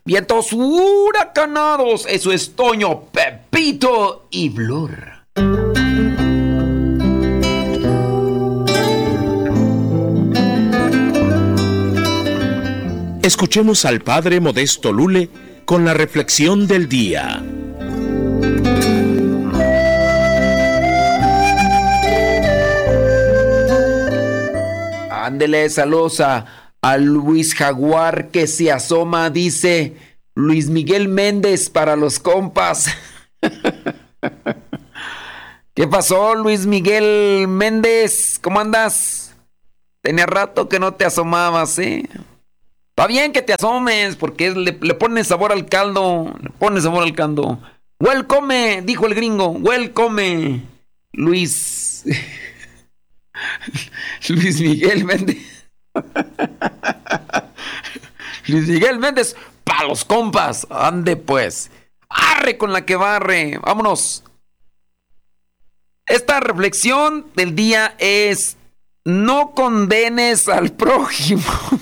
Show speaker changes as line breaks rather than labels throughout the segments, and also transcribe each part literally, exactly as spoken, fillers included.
Vientos huracanados. Eso es Toño, Pepito y Blur.
Escuchemos al padre Modesto Lule con la reflexión del día.
Ándele, saludos a, a Luis Jaguar que se asoma, dice Luis Miguel Méndez para los compas. ¿Qué pasó, Luis Miguel Méndez? ¿Cómo andas? Tenía rato que no te asomabas, ¿eh? Está bien que te asomes, porque le, le pone sabor al caldo. Le pone sabor al caldo. Welcome, dijo el gringo. Welcome, Luis. Luis Miguel Méndez. Luis Miguel Méndez, pa' los compas. Ande pues. Arre con la que barre. Vámonos. Esta reflexión del día es: no condenes al prójimo.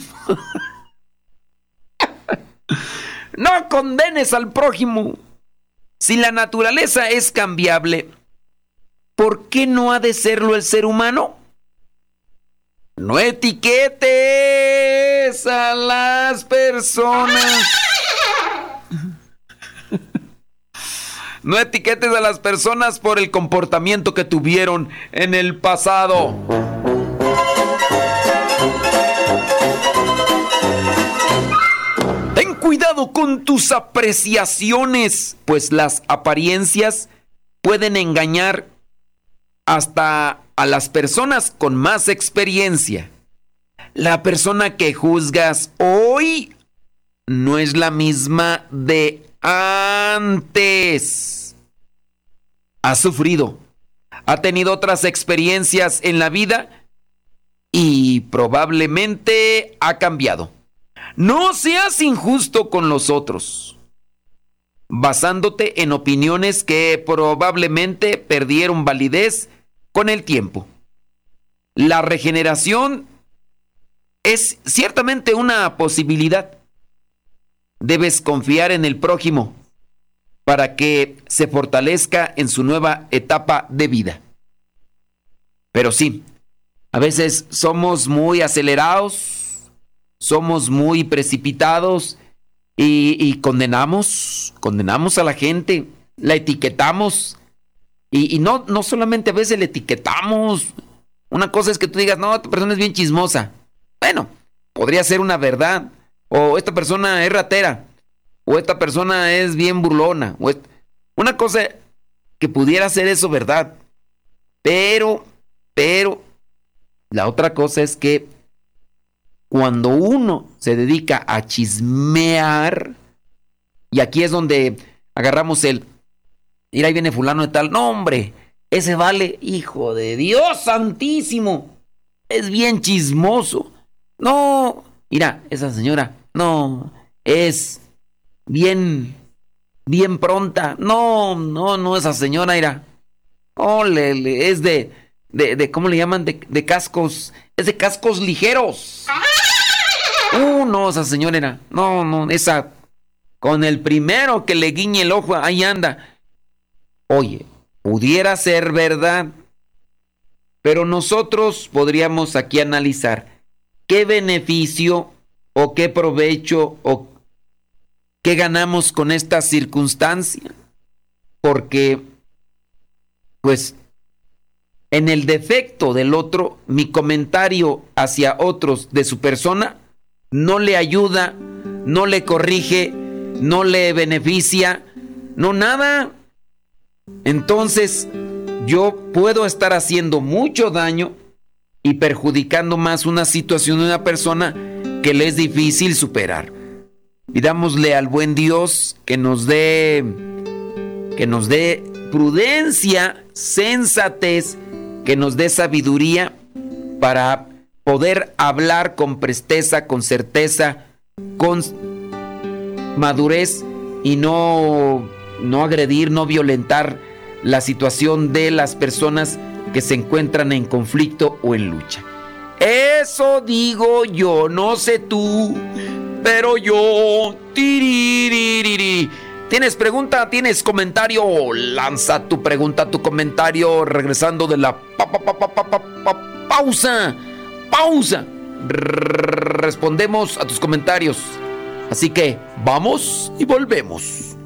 No condenes al prójimo. Si la naturaleza es cambiable, ¿por qué no ha de serlo el ser humano? No etiquetes a las personas. No etiquetes a las personas por el comportamiento que tuvieron en el pasado. Ten cuidado con tus apreciaciones, pues las apariencias pueden engañar hasta a las personas con más experiencia. La persona que juzgas hoy no es la misma de antes. Ha sufrido, ha tenido otras experiencias en la vida y probablemente ha cambiado. No seas injusto con los otros, basándote en opiniones que probablemente perdieron validez con el tiempo. La regeneración es ciertamente una posibilidad. Debes confiar en el prójimo para que se fortalezca en su nueva etapa de vida. Pero sí, a veces somos muy acelerados, somos muy precipitados y, y condenamos, condenamos a la gente, la etiquetamos. Y, y no, no solamente a veces le etiquetamos. Una cosa es que tú digas, no, esta persona es bien chismosa. Bueno, podría ser una verdad. O esta persona es ratera. O esta persona es bien burlona. O est- una cosa que pudiera ser eso verdad. Pero, pero, la otra cosa es que cuando uno se dedica a chismear, y aquí es donde agarramos el, mira, ahí viene fulano de tal, no hombre, ese vale, hijo de Dios santísimo, es bien chismoso. No, mira, esa señora, no, es bien, bien pronta. No, no, no, esa señora, mira, oh, le, le, es de, de, de, ¿cómo le llaman? De, de cascos, es de cascos ligeros. Uh, no, esa señora era, no, no, esa, con el primero que le guiñe el ojo, ahí anda. Oye, pudiera ser verdad, pero nosotros podríamos aquí analizar qué beneficio o qué provecho o qué ganamos con esta circunstancia. Porque, pues, en el defecto del otro, mi comentario hacia otros de su persona no le ayuda, no le corrige, no le beneficia, no nada. Entonces, yo puedo estar haciendo mucho daño y perjudicando más una situación de una persona que le es difícil superar. Pidámosle al buen Dios que nos dé, que nos dé prudencia, sensatez, que nos dé sabiduría para poder hablar con presteza, con certeza, con madurez y no, no agredir, no violentar la situación de las personas que se encuentran en conflicto o en lucha. Eso digo yo, no sé tú, pero yo Tiririri. ¿Tienes pregunta? ¿Tienes comentario? Lanza tu pregunta, tu comentario regresando de la pa, pa, pa, pa, pa, pa, pa, pausa. Pausa. Respondemos a tus comentarios. Así que vamos y volvemos.